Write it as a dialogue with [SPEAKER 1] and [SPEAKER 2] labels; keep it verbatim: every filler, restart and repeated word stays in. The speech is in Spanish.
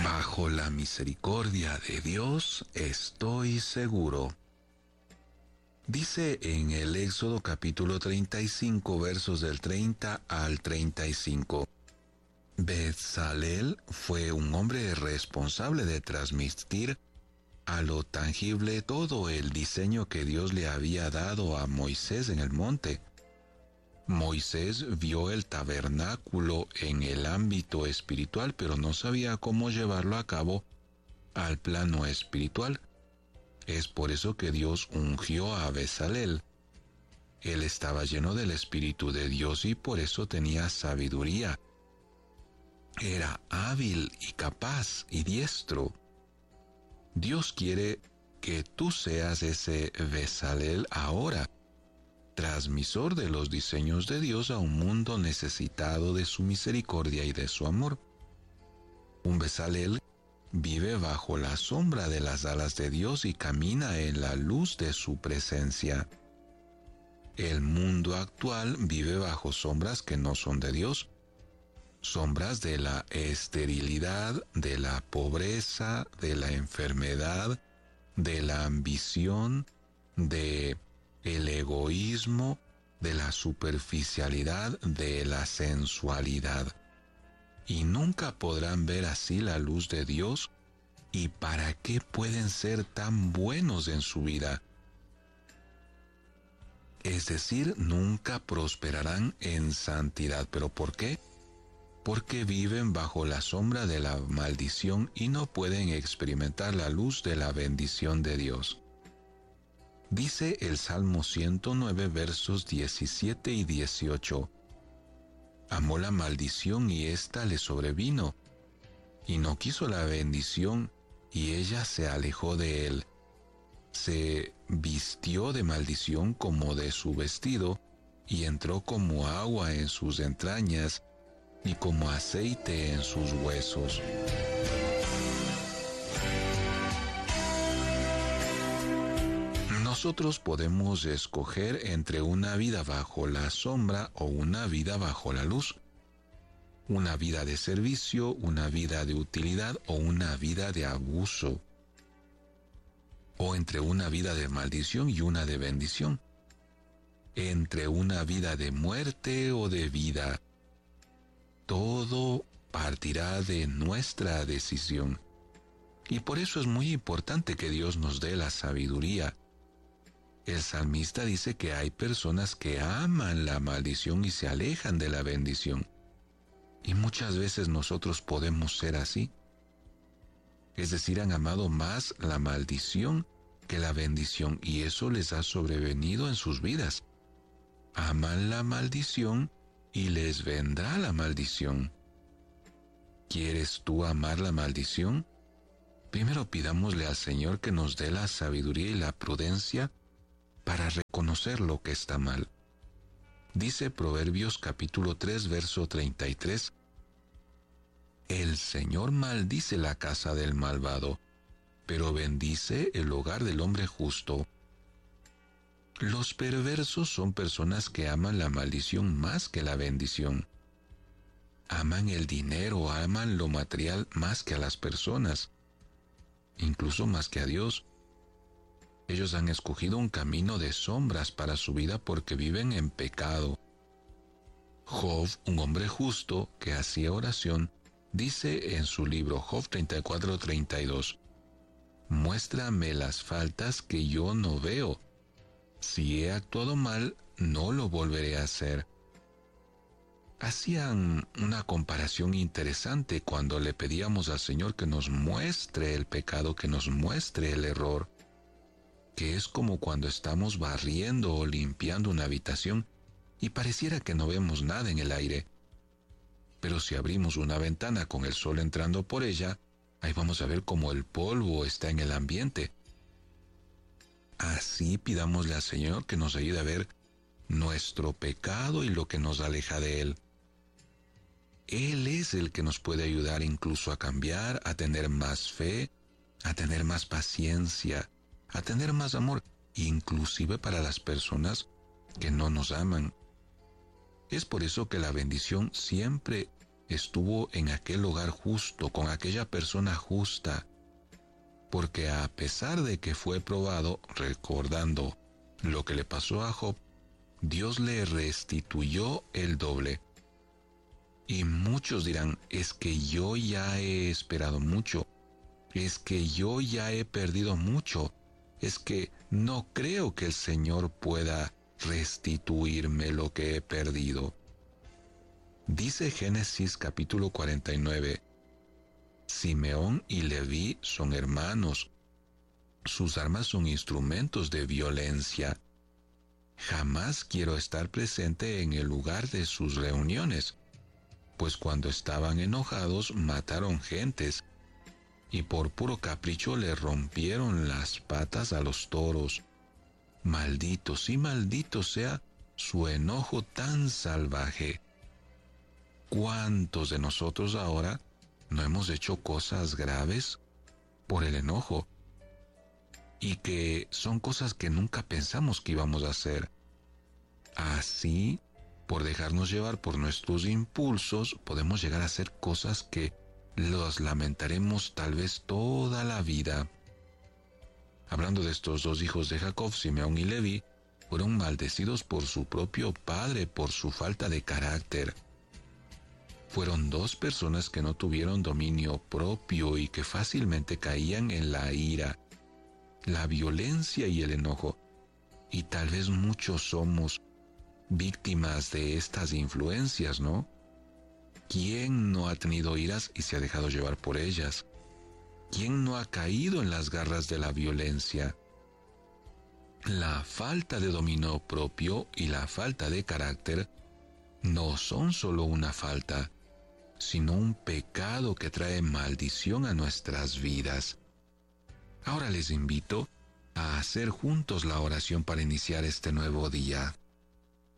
[SPEAKER 1] Bajo la misericordia de Dios estoy seguro. Dice en el Éxodo capítulo treinta y cinco, versos del treinta al treinta y cinco. Bezalel fue un hombre responsable de transmitir a lo tangible todo el diseño que Dios le había dado a Moisés en el monte. Moisés vio el tabernáculo en el ámbito espiritual, pero no sabía cómo llevarlo a cabo al plano espiritual. Es por eso que Dios ungió a Bezalel. Él estaba lleno del Espíritu de Dios y por eso tenía sabiduría. Era hábil y capaz y diestro. Dios quiere que tú seas ese Bezalel ahora, transmisor de los diseños de Dios a un mundo necesitado de su misericordia y de su amor. Un Bezalel vive bajo la sombra de las alas de Dios y camina en la luz de su presencia. El mundo actual vive bajo sombras que no son de Dios, sombras de la esterilidad, de la pobreza, de la enfermedad, de la ambición, de el egoísmo, de la superficialidad, de la sensualidad. Y nunca podrán ver así la luz de Dios. ¿Y para qué pueden ser tan buenos en su vida? Es decir, nunca prosperarán en santidad. ¿Pero por qué? Porque viven bajo la sombra de la maldición y no pueden experimentar la luz de la bendición de Dios. Dice el Salmo ciento nueve, versos diecisiete y dieciocho. Amó la maldición y ésta le sobrevino, y no quiso la bendición, y ella se alejó de él. Se vistió de maldición como de su vestido, y entró como agua en sus entrañas, y como aceite en sus huesos. Nosotros podemos escoger entre una vida bajo la sombra o una vida bajo la luz, una vida de servicio, una vida de utilidad o una vida de abuso, o entre una vida de maldición y una de bendición, entre una vida de muerte o de vida. Todo partirá de nuestra decisión. Y por eso es muy importante que Dios nos dé la sabiduría. El salmista dice que hay personas que aman la maldición y se alejan de la bendición. Y muchas veces nosotros podemos ser así. Es decir, han amado más la maldición que la bendición y eso les ha sobrevenido en sus vidas. Aman la maldición y les vendrá la maldición. ¿Quieres tú amar la maldición? Primero pidámosle al Señor que nos dé la sabiduría y la prudencia para reconocer lo que está mal. Dice Proverbios capítulo tres, verso treinta y tres. El Señor maldice la casa del malvado, pero bendice el hogar del hombre justo. Los perversos son personas que aman la maldición más que la bendición. Aman el dinero, aman lo material más que a las personas, incluso más que a Dios. Ellos han escogido un camino de sombras para su vida porque viven en pecado. Job, un hombre justo que hacía oración, dice en su libro Job treinta y cuatro, treinta y dos, «Muéstrame las faltas que yo no veo. Si he actuado mal, no lo volveré a hacer». Hacían una comparación interesante cuando le pedíamos al Señor que nos muestre el pecado, que nos muestre el error, que es como cuando estamos barriendo o limpiando una habitación y pareciera que no vemos nada en el aire. Pero si abrimos una ventana con el sol entrando por ella, ahí vamos a ver cómo el polvo está en el ambiente. Así pidámosle al Señor que nos ayude a ver nuestro pecado y lo que nos aleja de Él. Él es el que nos puede ayudar incluso a cambiar, a tener más fe, a tener más paciencia, a tener más amor, inclusive para las personas que no nos aman. Es por eso que la bendición siempre estuvo en aquel lugar justo, con aquella persona justa, porque a pesar de que fue probado, recordando lo que le pasó a Job, Dios le restituyó el doble. Y muchos dirán, es que yo ya he esperado mucho, es que yo ya he perdido mucho, es que no creo que el Señor pueda restituirme lo que he perdido. Dice Génesis capítulo cuarenta y nueve, Simeón y Leví son hermanos, sus armas son instrumentos de violencia. Jamás quiero estar presente en el lugar de sus reuniones, pues cuando estaban enojados mataron gentes, y por puro capricho le rompieron las patas a los toros. Maldito, sí maldito sea su enojo tan salvaje. ¿Cuántos de nosotros ahora no hemos hecho cosas graves por el enojo? Y que son cosas que nunca pensamos que íbamos a hacer. Así, por dejarnos llevar por nuestros impulsos, podemos llegar a hacer cosas que los lamentaremos tal vez toda la vida. Hablando de estos dos hijos de Jacob, Simeón y Leví, fueron maldecidos por su propio padre por su falta de carácter. Fueron dos personas que no tuvieron dominio propio y que fácilmente caían en la ira, la violencia y el enojo. Y tal vez muchos somos víctimas de estas influencias, ¿no? ¿Quién no ha tenido iras y se ha dejado llevar por ellas? ¿Quién no ha caído en las garras de la violencia? La falta de dominio propio y la falta de carácter no son solo una falta, sino un pecado que trae maldición a nuestras vidas. Ahora les invito a hacer juntos la oración para iniciar este nuevo día.